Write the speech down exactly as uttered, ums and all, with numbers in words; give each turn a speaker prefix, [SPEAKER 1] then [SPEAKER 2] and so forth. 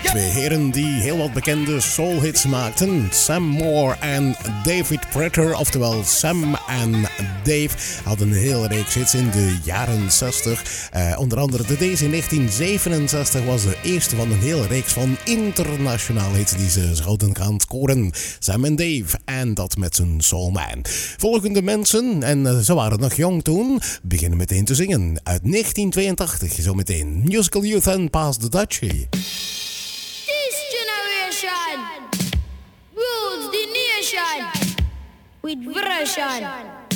[SPEAKER 1] Twee heren die heel wat bekende soulhits maakten. Sam Moore en David Prater, oftewel Sam en Dave, hadden een hele reeks hits in de jaren zestig. Uh, onder andere de deze in negentien zevenenzestig was de eerste van een hele reeks van internationale hits die ze zouden gaan scoren. Sam en Dave, en dat met zijn Soul Man. Volgende mensen, en uh, ze waren nog jong toen, beginnen meteen te zingen. Uit negentien tweeëntachtig, zometeen Musical Youth en Pass the Dutchie.
[SPEAKER 2] This generation rules the nation with version.